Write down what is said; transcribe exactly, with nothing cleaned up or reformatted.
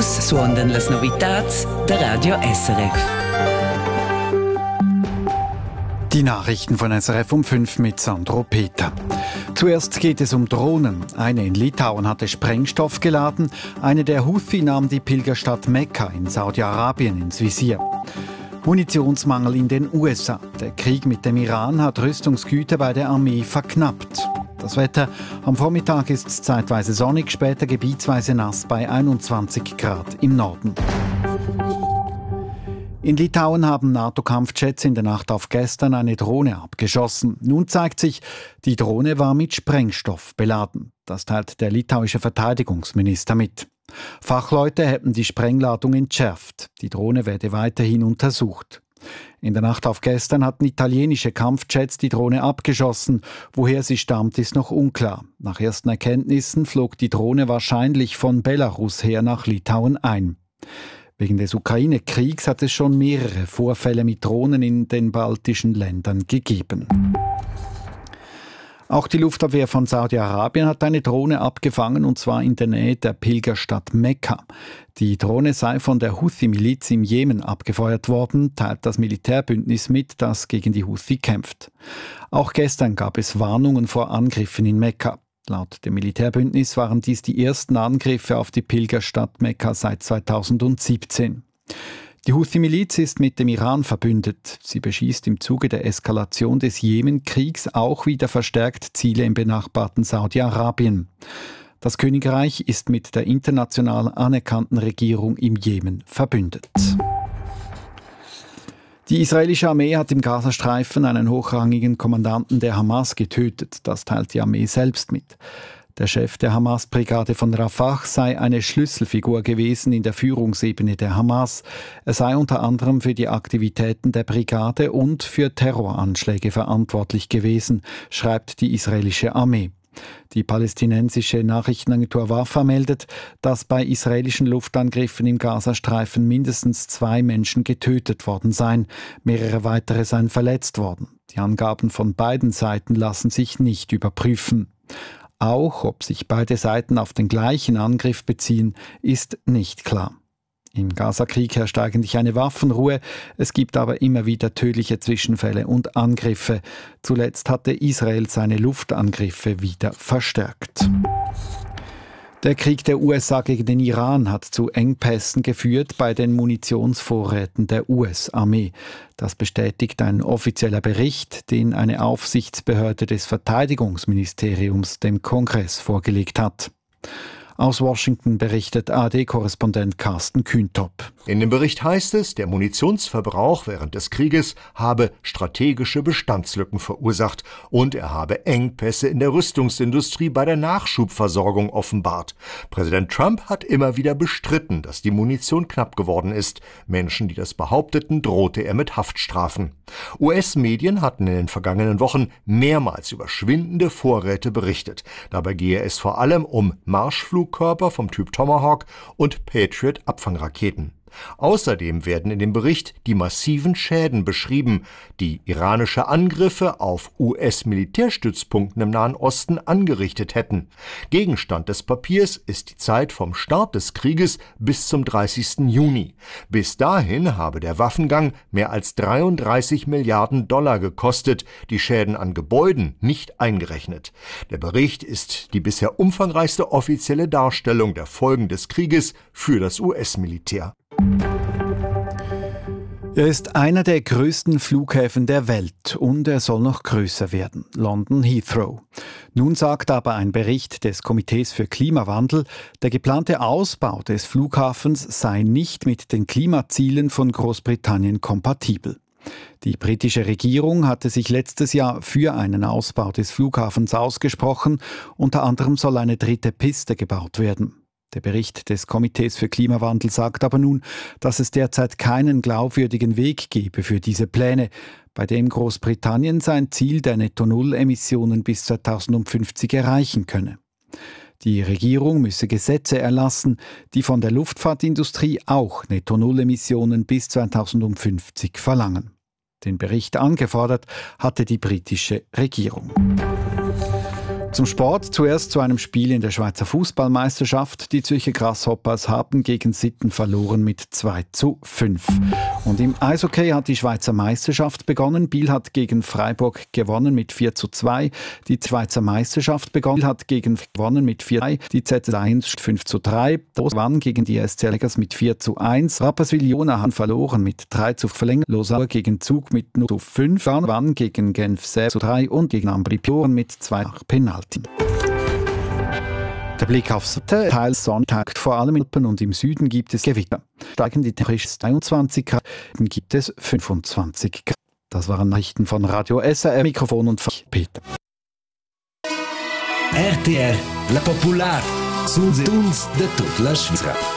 Vus suondan las novitats der Radio S R F. Die Nachrichten von S R F um fünf mit Sandro Peter. Zuerst geht es um Drohnen. Eine in Litauen hatte Sprengstoff geladen. Eine der Houthi nahm die Pilgerstadt Mekka in Saudi-Arabien ins Visier. Munitionsmangel in den U S A. Der Krieg mit dem Iran hat Rüstungsgüter bei der Armee verknappt. Das Wetter: am Vormittag ist es zeitweise sonnig, später gebietsweise nass bei einundzwanzig Grad im Norden. In Litauen haben NATO-Kampfjets in der Nacht auf gestern eine Drohne abgeschossen. Nun zeigt sich, die Drohne war mit Sprengstoff beladen. Das teilt der litauische Verteidigungsminister mit. Fachleute hätten die Sprengladung entschärft. Die Drohne werde weiterhin untersucht. In der Nacht auf gestern hatten italienische Kampfjets die Drohne abgeschossen. Woher sie stammt, ist noch unklar. Nach ersten Erkenntnissen flog die Drohne wahrscheinlich von Belarus her nach Litauen ein. Wegen des Ukraine-Kriegs hat es schon mehrere Vorfälle mit Drohnen in den baltischen Ländern gegeben. Auch die Luftabwehr von Saudi-Arabien hat eine Drohne abgefangen, und zwar in der Nähe der Pilgerstadt Mekka. Die Drohne sei von der Houthi-Miliz im Jemen abgefeuert worden, teilt das Militärbündnis mit, das gegen die Houthi kämpft. Auch gestern gab es Warnungen vor Angriffen in Mekka. Laut dem Militärbündnis waren dies die ersten Angriffe auf die Pilgerstadt Mekka seit zweitausendsiebzehn. Die Houthi-Miliz ist mit dem Iran verbündet. Sie beschießt im Zuge der Eskalation des Jemenkriegs auch wieder verstärkt Ziele im benachbarten Saudi-Arabien. Das Königreich ist mit der international anerkannten Regierung im Jemen verbündet. Die israelische Armee hat im Gazastreifen einen hochrangigen Kommandanten der Hamas getötet. Das teilt die Armee selbst mit. Der Chef der Hamas-Brigade von Rafah sei eine Schlüsselfigur gewesen in der Führungsebene der Hamas. Er sei unter anderem für die Aktivitäten der Brigade und für Terroranschläge verantwortlich gewesen, schreibt die israelische Armee. Die palästinensische Nachrichtenagentur Wafa meldet, dass bei israelischen Luftangriffen im Gazastreifen mindestens zwei Menschen getötet worden seien. Mehrere weitere seien verletzt worden. Die Angaben von beiden Seiten lassen sich nicht überprüfen. Auch ob sich beide Seiten auf den gleichen Angriff beziehen, ist nicht klar. Im Gaza-Krieg herrscht eigentlich eine Waffenruhe. Es gibt aber immer wieder tödliche Zwischenfälle und Angriffe. Zuletzt hatte Israel seine Luftangriffe wieder verstärkt. Der Krieg der U S A gegen den Iran hat zu Engpässen geführt bei den Munitionsvorräten der U S-Armee. Das bestätigt ein offizieller Bericht, den eine Aufsichtsbehörde des Verteidigungsministeriums dem Kongress vorgelegt hat. Aus Washington berichtet A R D-Korrespondent Carsten Kühntop. In dem Bericht heißt es, der Munitionsverbrauch während des Krieges habe strategische Bestandslücken verursacht und er habe Engpässe in der Rüstungsindustrie bei der Nachschubversorgung offenbart. Präsident Trump hat immer wieder bestritten, dass die Munition knapp geworden ist. Menschen, die das behaupteten, drohte er mit Haftstrafen. U S-Medien hatten in den vergangenen Wochen mehrmals über schwindende Vorräte berichtet. Dabei gehe es vor allem um Marschflugkörper vom Typ Tomahawk und Patriot-Abfangraketen. Außerdem werden in dem Bericht die massiven Schäden beschrieben, die iranische Angriffe auf U S-Militärstützpunkten im Nahen Osten angerichtet hätten. Gegenstand des Papiers ist die Zeit vom Start des Krieges bis zum dreißigsten Juni. Bis dahin habe der Waffengang mehr als dreiunddreißig Milliarden Dollar gekostet, die Schäden an Gebäuden nicht eingerechnet. Der Bericht ist die bisher umfangreichste offizielle Darstellung der Folgen des Krieges für das U S-Militär. Er ist einer der größten Flughäfen der Welt und er soll noch größer werden, London Heathrow. Nun sagt aber ein Bericht des Komitees für Klimawandel, der geplante Ausbau des Flughafens sei nicht mit den Klimazielen von Großbritannien kompatibel. Die britische Regierung hatte sich letztes Jahr für einen Ausbau des Flughafens ausgesprochen, unter anderem soll eine dritte Piste gebaut werden. Der Bericht des Komitees für Klimawandel sagt aber nun, dass es derzeit keinen glaubwürdigen Weg gebe für diese Pläne, bei dem Großbritannien sein Ziel der Netto-Null-Emissionen bis zweitausendfünfzig erreichen könne. Die Regierung müsse Gesetze erlassen, die von der Luftfahrtindustrie auch Netto-Null-Emissionen bis zweitausendfünfzig verlangen. Den Bericht angefordert hatte die britische Regierung. Zum Sport, zuerst zu einem Spiel in der Schweizer Fußballmeisterschaft. Die Zürcher Grasshoppers haben gegen Sitten verloren mit zwei zu fünf. Und im Eishockey hat die Schweizer Meisterschaft begonnen. Biel hat gegen Freiburg gewonnen mit vier zu zwei. Die Schweizer Meisterschaft begonnen Biel hat gegen gewonnen mit vier zu zwei. Die Z S eins fünf zu drei. Dos gewann gegen die S C Lägers mit vier zu eins. Rapperswil-Jona haben verloren mit drei zu verlängern. Lausanne gegen Zug mit null zu fünf. Bern gewann gegen Genf sechs zu drei und gegen Ambri-Pioren mit zwei nach Penalty. Der Blick aufs Wetter, teils Sonntag, vor allem in Alpen und im Süden gibt es Gewitter. Steigen die Temperaturen zweiundzwanzig Grad, dann gibt es fünfundzwanzig Grad. Das waren Nachrichten von Radio S R, Mikrofon und Peter. R T R, la popolare, sous de toute la Schweiz.